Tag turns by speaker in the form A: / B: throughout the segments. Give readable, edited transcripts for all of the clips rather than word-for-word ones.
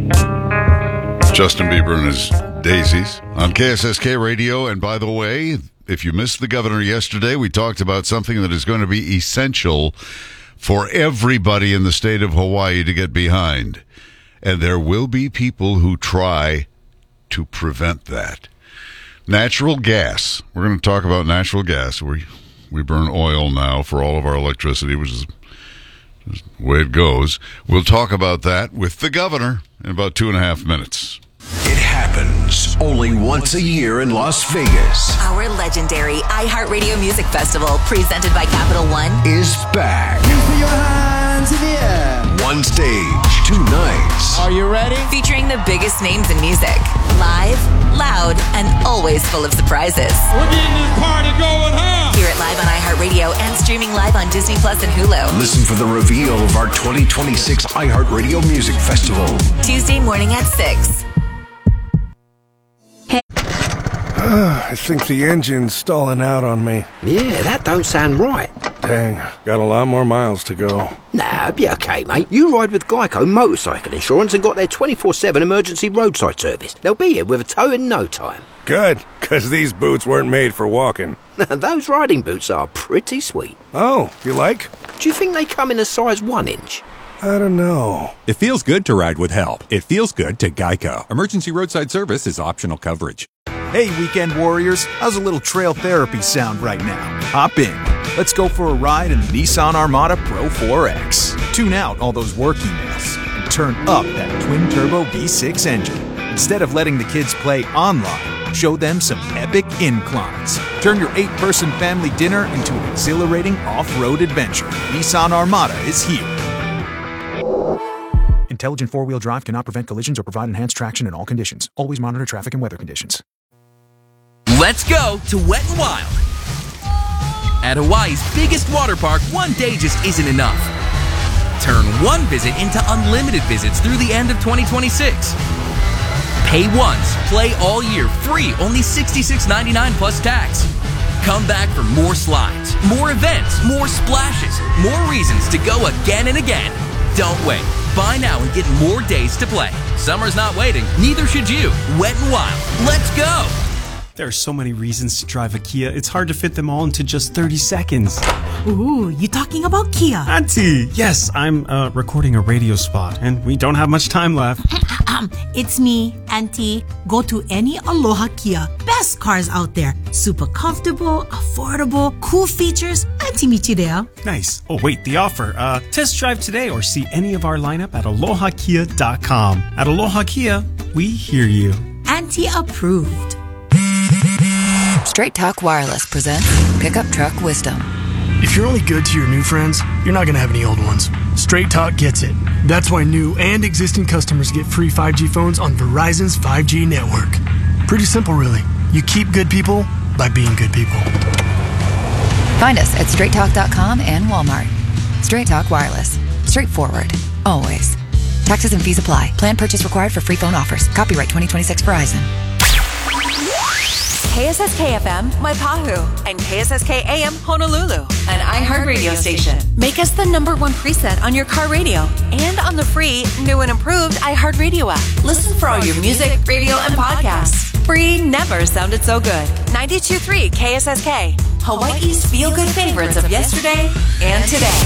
A: Justin Bieber and his Daisies on KSSK Radio. And by the way, if you missed the governor yesterday, we talked about something that is going to be essential for everybody in the state of Hawaii to get behind. And there will be people who try to prevent that. Natural gas. We're going to talk about natural gas. We burn oil now for all of our electricity, which is the way it goes. We'll talk about that with the governor in about 2.5 minutes.
B: It happens only once a year in Las Vegas.
C: Our legendary iHeartRadio Music Festival, presented by Capital One,
B: is back.
D: You put your hands in the air.
B: One stage, 2 nights.
D: Are you ready?
C: featuring the biggest names in music. Live, loud, and always full of surprises.
E: We're getting this party going, huh?
C: Hear it live on iHeartRadio and streaming live on Disney Plus and Hulu.
B: Listen for the reveal of our 2026 iHeartRadio Music Festival.
C: Tuesday morning at 6.
F: I think the engine's stalling out on me.
G: Yeah, that don't sound right.
F: Dang, got a lot more miles to go.
G: Nah, be okay, mate. You ride with Geico Motorcycle Insurance and got their 24/7 emergency roadside service. They'll be here with a tow in no time.
F: Good, because these boots weren't made for walking.
G: Those riding boots are pretty sweet.
F: Oh, you like?
G: Do you think they come in a size 1 inch?
F: I don't know.
H: It feels good to ride with help. It feels good to Geico. Emergency roadside service is optional coverage.
I: Hey, weekend warriors, how's a little trail therapy sound right now? Hop in. Let's go for a ride in the Nissan Armada Pro 4X. Tune out all those work emails and turn up that twin-turbo V6 engine. Instead of letting the kids play online, show them some epic inclines. Turn your 8-person family dinner into an exhilarating off-road adventure. Nissan Armada is here. Intelligent 4-wheel drive cannot prevent collisions or provide enhanced traction in all conditions. Always monitor traffic and weather conditions.
J: Let's go to Wet n Wild. At Hawaii's biggest water park, one day just isn't enough. Turn one visit into unlimited visits through the end of 2026. Pay once, play all year, free, only $66.99 plus tax. Come back for more slides, more events, more splashes, more reasons to go again and again. Don't wait. Buy now and get more days to play. Summer's not waiting, neither should you. Wet n Wild. Let's go!
K: There are so many reasons to drive a Kia, it's hard to fit them all into just 30 seconds.
L: Ooh, you talking about Kia?
K: Auntie! Yes, I'm recording a radio spot, and we don't have much time left.
L: It's me, Auntie. Go to any Aloha Kia. Best cars out there. Super comfortable, affordable, cool features. Auntie meet you there.
K: Nice. Oh, wait, the offer. Test drive today or see any of our lineup at alohakia.com. At Aloha Kia, we hear you.
L: Auntie approved.
M: Straight Talk Wireless presents Pickup Truck Wisdom.
N: If you're only good to your new friends, you're not going to have any old ones. Straight Talk gets it. That's why new and existing customers get free 5G phones on Verizon's 5G network. Pretty simple, really. You keep good people by being good people.
M: Find us at straighttalk.com and Walmart. Straight Talk Wireless. Straightforward. Always. Taxes and fees apply. Plan purchase required for free phone offers. Copyright 2026 Verizon.
C: KSSK FM, Waipahu, and KSSK AM, Honolulu, an iHeartRadio station. Make us the #1 preset on your car radio and on the free, new and improved iHeartRadio app. Listen for all your music, radio, and podcasts. Free never sounded so good. 92.3 KSSK, Hawaii's feel-good favorites of yesterday and today.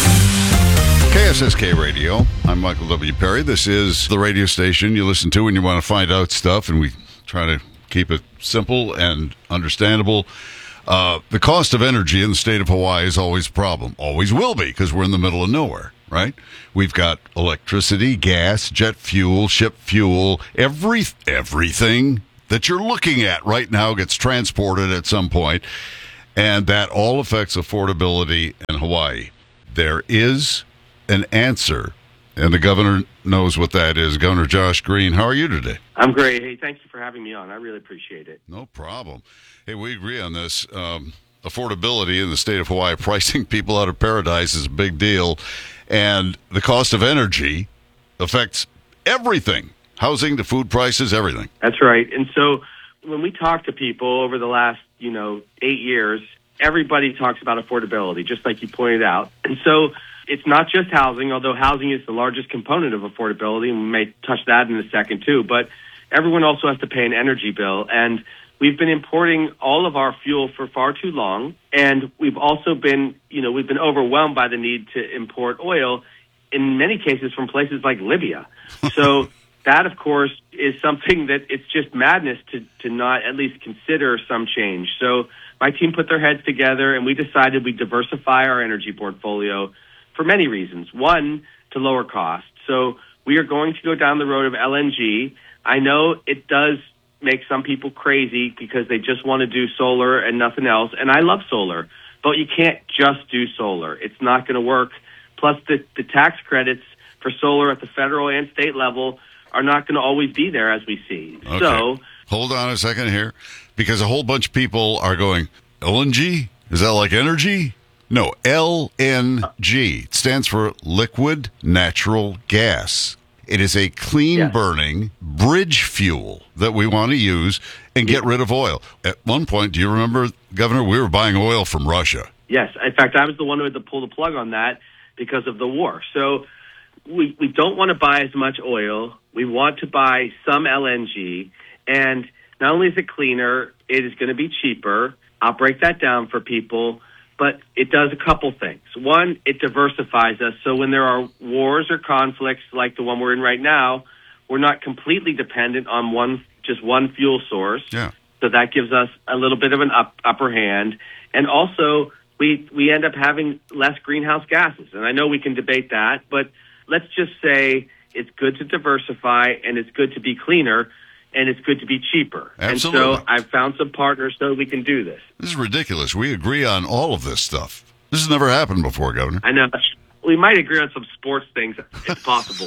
A: KSSK Radio. I'm Michael W. Perry. This is the radio station you listen to when you want to find out stuff, and we try to keep it simple and understandable. The cost of energy in the state of Hawaii is always a problem. Always will be, because we're in the middle of nowhere, right? We've got electricity, gas, jet fuel, ship fuel, everything that you're looking at right now gets transported at some point, and that all affects affordability in Hawaii. There is an answer, and the governor knows what that is. Governor Josh Green, how are you today?
O: I'm great. Hey, thank you for having me on. I really appreciate it.
A: No problem. Hey, we agree on this. Affordability in the state of Hawaii, pricing people out of paradise is a big deal. And the cost of energy affects everything. Housing to food prices, everything.
O: That's right. And so when we talk to people over the last, 8 years, everybody talks about affordability, just like you pointed out. And so it's not just housing, although housing is the largest component of affordability, and we may touch that in a second too, but everyone also has to pay an energy bill. And we've been importing all of our fuel for far too long, and we've also been, we've been overwhelmed by the need to import oil, in many cases from places like Libya. So that, of course, is something that it's just madness to not at least consider some change. So my team put their heads together, and we decided we'd diversify our energy portfolio for many reasons. One, to lower costs. So we are going to go down the road of LNG. I know it does make some people crazy because they just want to do solar and nothing else, and I love solar, but you can't just do solar. It's not going to work. Plus, the tax credits for solar at the federal and state level are not going to always be there, as we see.
A: Okay.
O: So,
A: hold on a second here, because a whole bunch of people are going, LNG? Is that like energy? No, LNG. It stands for liquid natural gas. It is a clean-burning bridge fuel that we want to use and get rid of oil. At one point, do you remember, Governor, we were buying oil from Russia?
O: Yes. In fact, I was the one who had to pull the plug on that because of the war. So we don't want to buy as much oil. We want to buy some LNG. And not only is it cleaner, it is going to be cheaper. I'll break that down for people. But it does a couple things. One, it diversifies us. So when there are wars or conflicts like the one we're in right now, we're not completely dependent on just one fuel source.
A: Yeah.
O: So that gives us a little bit of an upper hand. And also, we end up having less greenhouse gases. And I know we can debate that, but let's just say it's good to diversify, and it's good to be cleaner, and it's good to be cheaper.
A: Absolutely.
O: And so I've found some partners so we can do this.
A: This is ridiculous. We agree on all of this stuff. This has never happened before, Governor.
O: I know. We might agree on some sports things. It's possible.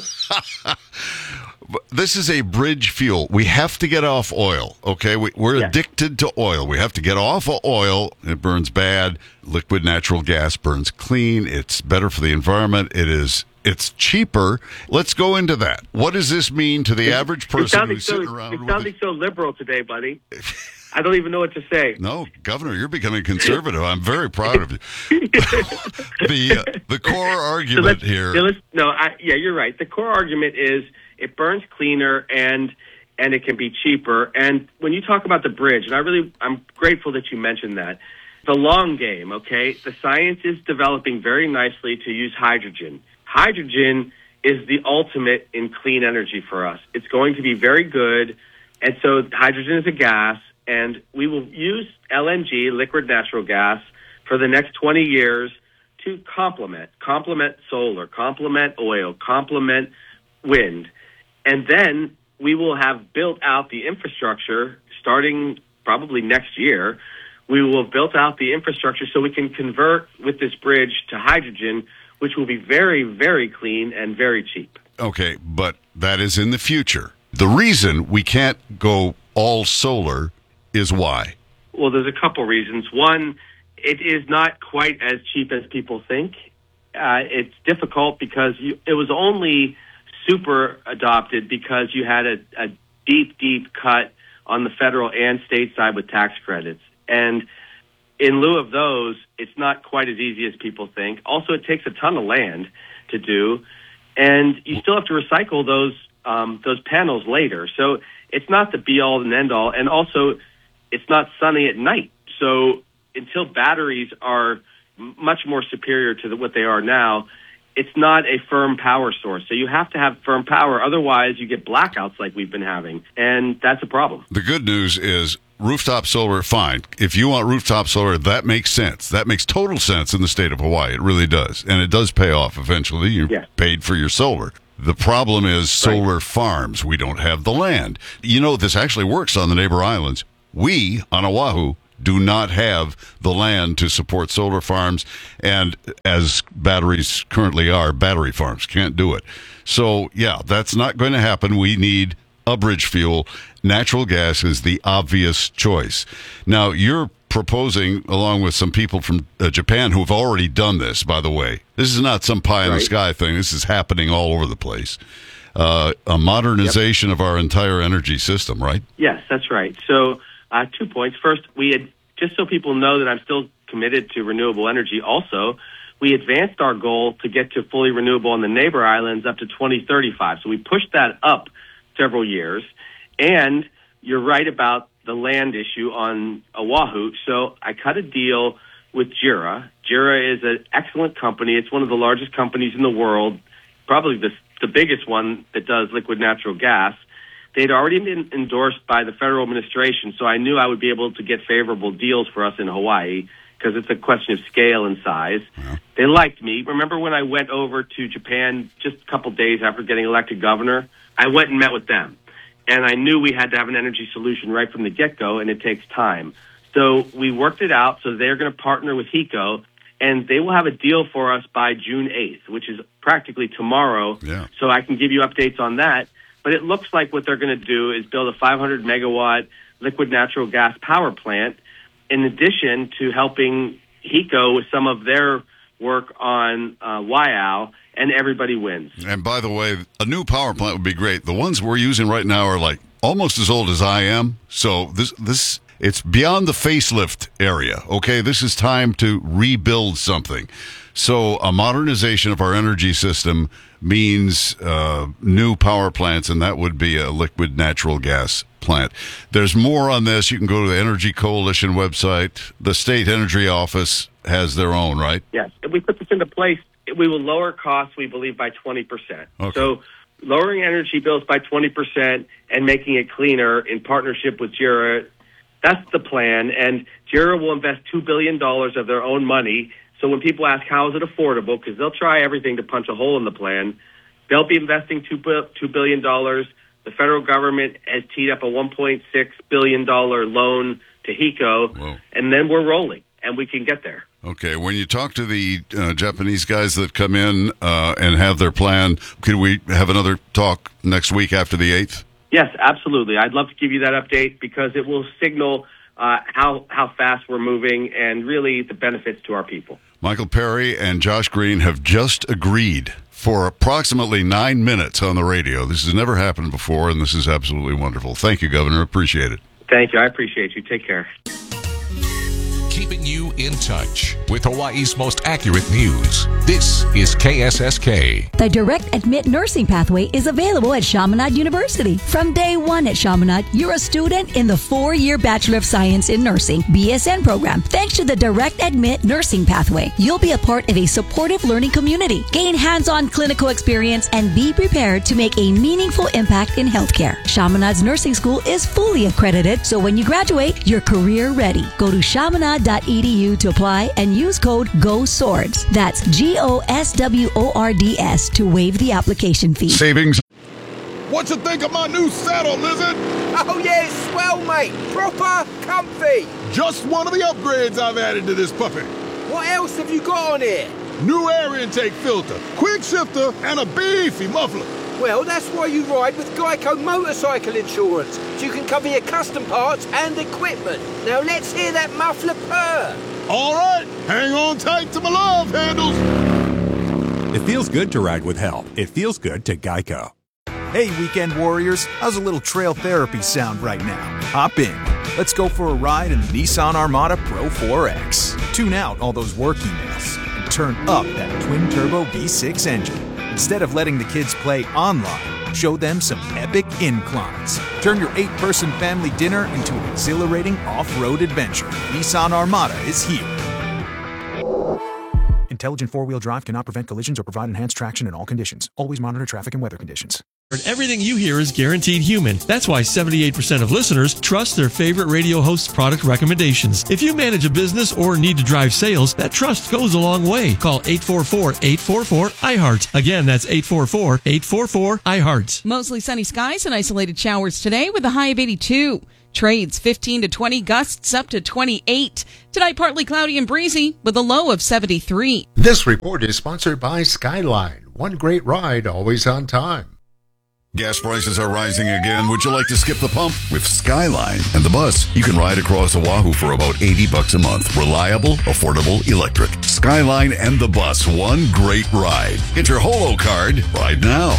A: This is a bridge fuel. We have to get off oil, okay? We're addicted to oil. We have to get off of oil. It burns bad. Liquid natural gas burns clean. It's better for the environment. It's cheaper. Let's go into that. What does this mean to the average person who's sitting around?
O: You're sounding so liberal today, buddy. I don't even know what to say.
A: No, Governor, you're becoming conservative. I'm very proud of you. The core argument here.
O: You're right. The core argument is it burns cleaner and it can be cheaper. And when you talk about the bridge, and I'm grateful that you mentioned that. The long game, okay? The science is developing very nicely to use hydrogen. Hydrogen is the ultimate in clean energy for us. It's going to be very good. And so hydrogen is a gas, and we will use LNG, liquid natural gas, for the next 20 years to complement solar, complement oil, complement wind. And then we will have built out the infrastructure starting probably next year. We will have built out the infrastructure so we can convert with this bridge to hydrogen, which will be very, very clean and very cheap.
A: Okay, but that is in the future. The reason we can't go all solar is why?
O: Well, there's a couple reasons. One, it is not quite as cheap as people think. It's difficult because it was only super adopted because you had a deep, deep cut on the federal and state side with tax credits. And in lieu of those, it's not quite as easy as people think. Also, it takes a ton of land to do, and you still have to recycle those panels later. So it's not the be-all and end-all, and also it's not sunny at night. So until batteries are much more superior to what they are now, it's not a firm power source. So you have to have firm power. Otherwise, you get blackouts like we've been having, and that's a problem.
A: The good news is rooftop solar, fine. If you want rooftop solar, that makes sense. That makes total sense in the state of Hawaii. It really does. And it does pay off eventually. You're paid for your solar. The problem is solar farms. We don't have the land. You know, this actually works on the neighbor islands. We, on Oahu, do not have the land to support solar farms, and as batteries currently are, battery farms can't do it. So, yeah, that's not going to happen. We need a bridge fuel. Natural gas is the obvious choice. Now, you're proposing, along with some people from Japan who have already done this, by the way. This is not some pie-in-the-sky thing. This is happening all over the place. A modernization of our entire energy system, right?
O: Yes, that's right. So 2 points. First, just so people know that I'm still committed to renewable energy also, we advanced our goal to get to fully renewable on the neighbor islands up to 2035. So we pushed that up several years. And you're right about the land issue on Oahu. So I cut a deal with JERA. JERA is an excellent company. It's one of the largest companies in the world, probably the biggest one that does liquid natural gas. They'd already been endorsed by the federal administration, so I knew I would be able to get favorable deals for us in Hawaii because it's a question of scale and size. Yeah. They liked me. Remember when I went over to Japan just a couple days after getting elected governor? I went and met with them, and I knew we had to have an energy solution right from the get-go, and it takes time. So we worked it out, so they're going to partner with HECO, and they will have a deal for us by June 8th, which is practically tomorrow, so I can give you updates on that. But it looks like what they're going to do is build a 500-megawatt liquid natural gas power plant in addition to helping HECO with some of their work on Waiau, and everybody wins.
A: And by the way, a new power plant would be great. The ones we're using right now are like almost as old as I am, so this it's beyond the facelift area, okay? This is time to rebuild something. So a modernization of our energy system means new power plants, and that would be a liquid natural gas plant. There's more on this. You can go to the Energy Coalition website. The State Energy Office has their own, right?
O: Yes. If we put this into place, we will lower costs, we believe, by 20%.
A: Okay.
O: So lowering energy bills by 20% and making it cleaner in partnership with JERA, that's the plan. And JERA will invest $2 billion of their own money. So when people ask how is it affordable, because they'll try everything to punch a hole in the plan, they'll be investing $2 billion. The federal government has teed up a $1.6 billion loan to HECO,
A: Whoa.
O: And then we're rolling, and we can get there.
A: Okay, when you talk to the Japanese guys that come in and have their plan, could we have another talk next week after the 8th?
O: Yes, absolutely. I'd love to give you that update because it will signal how fast we're moving and really the benefits to our people.
A: Michael Perry and Josh Green have just agreed for approximately 9 minutes on the radio. This has never happened before, and this is absolutely wonderful. Thank you, Governor. Appreciate it.
O: Thank you. I appreciate you. Take care.
P: Keeping you in touch with Hawaii's most accurate news. This is KSSK.
Q: The Direct Admit Nursing Pathway is available at Chaminade University. From day one at Chaminade, you're a student in the 4-year Bachelor of Science in Nursing BSN program. Thanks to the Direct Admit Nursing Pathway, you'll be a part of a supportive learning community, gain hands-on clinical experience, and be prepared to make a meaningful impact in healthcare. Chaminade's nursing school is fully accredited, so when you graduate, you're career ready. Go to chaminade.edu to apply and use code GOSWORDS. That's GOSWORDS to waive the application fee.
A: Savings.
E: What you think of my new saddle, Lizard?
G: Oh yeah, it's swell, mate. Proper comfy.
E: Just one of the upgrades I've added to this puppy.
G: What else have you got on here?
E: New air intake filter, quick shifter, and a beefy muffler.
G: Well, that's why you ride with Geico Motorcycle Insurance, so you can cover your custom parts and equipment. Now let's hear that muffler purr.
E: All right, hang on tight to my love handles.
H: It feels good to ride with help. It feels good to Geico.
I: Hey, weekend warriors, how's a little trail therapy sound right now? Hop in. Let's go for a ride in the Nissan Armada Pro 4X. Tune out all those work emails and turn up that twin-turbo V6 engine. Instead of letting the kids play online, show them some epic inclines. Turn your 8-person family dinner into an exhilarating off-road adventure. Nissan Armada is here. Intelligent four-wheel drive cannot prevent collisions or provide enhanced traction in all conditions. Always monitor traffic and weather conditions.
R: Everything you hear is guaranteed human. That's why 78% of listeners trust their favorite radio host's product recommendations. If you manage a business or need to drive sales, that trust goes a long way. Call 844-844-IHEART. Again, that's 844-844-IHEART.
S: Mostly sunny skies and isolated showers today with a high of 82. Trades 15 to 20, gusts up to 28. Tonight, partly cloudy and breezy with a low of 73.
T: This report is sponsored by Skyline. One great ride, always on time.
A: Gas prices are rising again. Would you like to skip the pump? With Skyline and the bus, you can ride across Oahu for about $80 a month. Reliable, affordable, electric. Skyline and the bus, one great ride. Get your Holo card right now.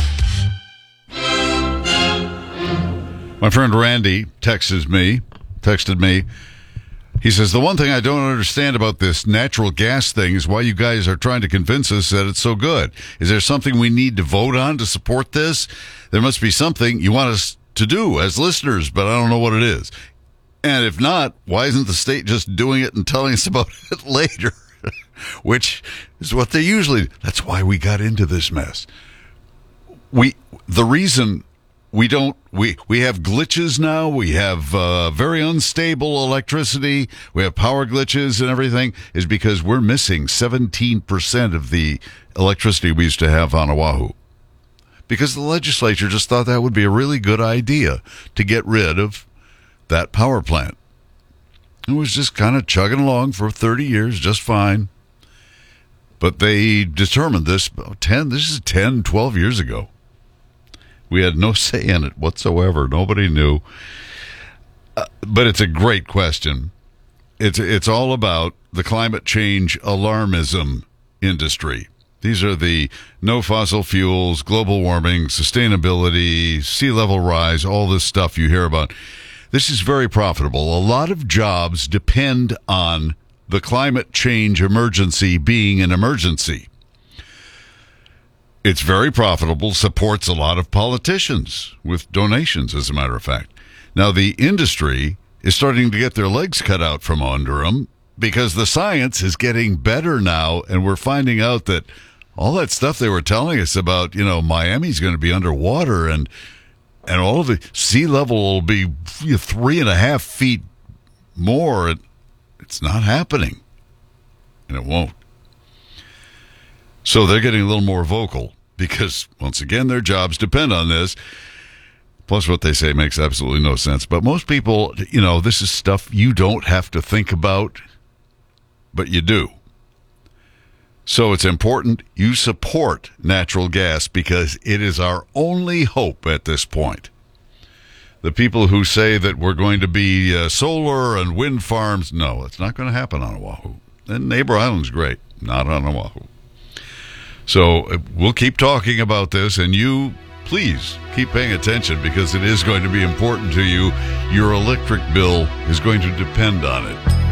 A: My friend Randy texted me. He says, the one thing I don't understand about this natural gas thing is why you guys are trying to convince us that it's so good. Is there something we need to vote on to support this? There must be something you want us to do as listeners, but I don't know what it is. And if not, why isn't the state just doing it and telling us about it later? Which is what they usually do. That's why we got into this mess. The reason we have glitches now. We have very unstable electricity. We have power glitches and everything is because we're missing 17% of the electricity we used to have on Oahu. Because the legislature just thought that would be a really good idea to get rid of that power plant. It was just kind of chugging along for 30 years, just fine. But they determined this 12 years ago. We had no say in it whatsoever. Nobody knew. But it's a great question. It's all about the climate change alarmism industry. These are the no fossil fuels, global warming, sustainability, sea level rise, all this stuff you hear about. This is very profitable. A lot of jobs depend on the climate change emergency being an emergency. It's very profitable, supports a lot of politicians with donations, as a matter of fact. Now, the industry is starting to get their legs cut out from under them because the science is getting better now, and we're finding out that all that stuff they were telling us about, Miami's going to be underwater and all of the sea level will be 3.5 feet more. It's not happening, and it won't. So they're getting a little more vocal because, once again, their jobs depend on this. Plus, what they say makes absolutely no sense. But most people, this is stuff you don't have to think about, but you do. So it's important you support natural gas because it is our only hope at this point. The people who say that we're going to be solar and wind farms, no, it's not going to happen on Oahu. And Neighbor Island's great, not on Oahu. So we'll keep talking about this, and you, please, keep paying attention because it is going to be important to you. Your electric bill is going to depend on it.